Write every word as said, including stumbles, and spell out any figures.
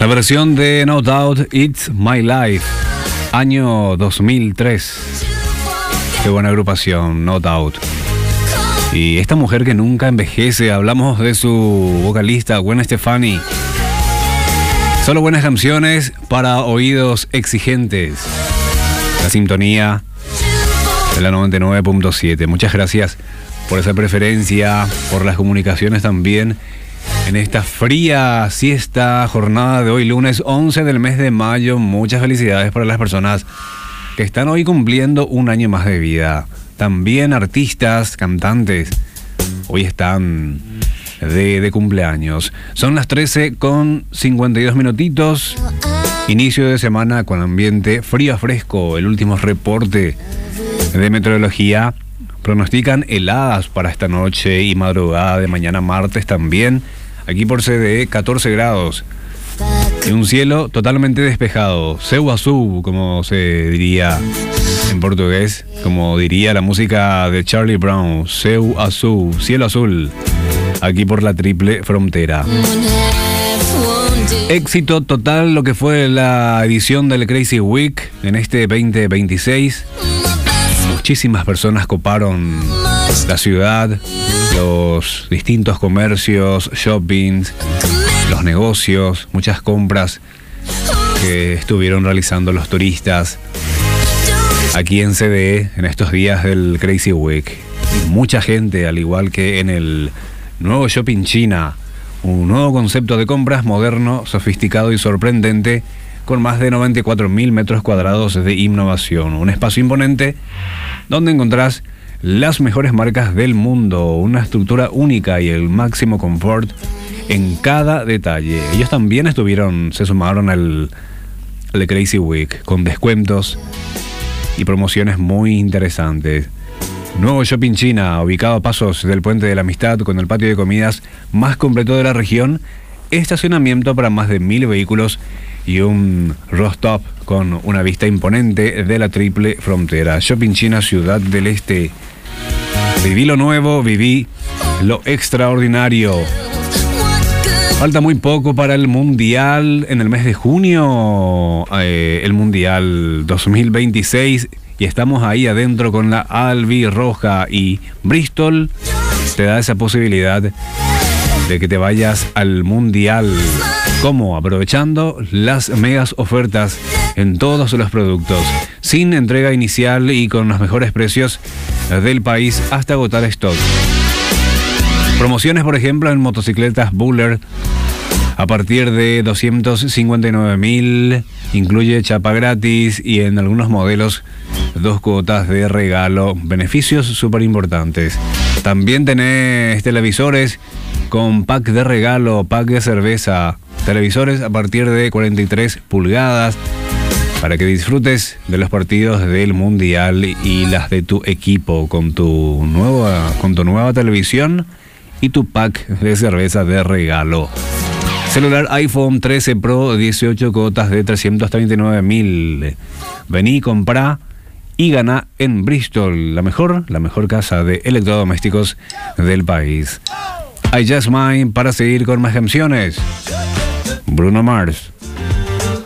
La versión de No Doubt, It's My Life, año dos mil tres. Qué buena agrupación, No Doubt. Y esta mujer que nunca envejece, hablamos de su vocalista Gwen Stefani. Solo buenas canciones para oídos exigentes. La sintonía de la noventa y nueve punto siete. Muchas gracias por esa preferencia, por las comunicaciones también. En esta fría siesta jornada de hoy, lunes once del mes de mayo, muchas felicidades para las personas que están hoy cumpliendo un año más de vida. También artistas, cantantes, hoy están de, de cumpleaños. Son las trece con cincuenta y dos minutitos. Inicio de semana con ambiente frío a fresco. El último reporte de meteorología pronostican heladas para esta noche y madrugada de mañana martes también. Aquí por C D E, catorce grados. Y un cielo totalmente despejado. Céu azul, como se diría en portugués. Como diría la música de Charlie Brown. Céu azul, cielo azul. Aquí por la triple frontera. Éxito total lo que fue la edición del Crazy Week en este veinte veintiséis. Muchísimas personas coparon la ciudad, los distintos comercios, shoppings, los negocios, muchas compras que estuvieron realizando los turistas aquí en C D E en estos días del Crazy Week. Mucha gente, al igual que en el nuevo Shopping China, un nuevo concepto de compras moderno, sofisticado y sorprendente, con más de noventa y cuatro mil metros cuadrados de innovación. Un espacio imponente donde encontrás las mejores marcas del mundo, una estructura única y el máximo confort en cada detalle. Ellos también estuvieron, se sumaron al, al Crazy Week con descuentos y promociones muy interesantes. Nuevo Shopping China, ubicado a pasos del Puente de la Amistad, con el patio de comidas más completo de la región, estacionamiento para más de mil vehículos y un rooftop con una vista imponente de la triple frontera. Shopping China, Ciudad del Este. Viví lo nuevo, viví lo extraordinario. Falta muy poco para el Mundial en el mes de junio, eh, el Mundial dos mil veintiséis, y estamos ahí adentro con la albirroja, y Bristol te da esa posibilidad de que te vayas al Mundial. ¿Cómo? Aprovechando las megas ofertas en todos los productos, sin entrega inicial y con los mejores precios del país hasta agotar stock. Promociones, por ejemplo, en motocicletas Buller a partir de doscientos cincuenta y nueve mil, incluye chapa gratis y en algunos modelos dos cuotas de regalo. Beneficios súper importantes. También tenés televisores con pack de regalo, pack de cerveza. Televisores a partir de cuarenta y tres pulgadas para que disfrutes de los partidos del Mundial y las de tu equipo con tu nueva, con tu nueva televisión y tu pack de cerveza de regalo. Celular iPhone trece Pro, dieciocho cuotas de trescientos treinta y nueve mil. Vení, comprá y gana en Bristol, la mejor, la mejor casa de electrodomésticos del país. I Just Mine para seguir con más canciones. Bruno Mars.